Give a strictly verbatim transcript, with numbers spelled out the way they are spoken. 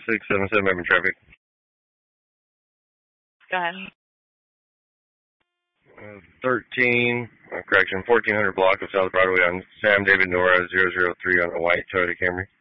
six seven seven, I'm in traffic. Go ahead. Uh, thirteen, uh, correction, fourteen hundred block of South Broadway on Sam David Nora zero zero three on a white Toyota Camry.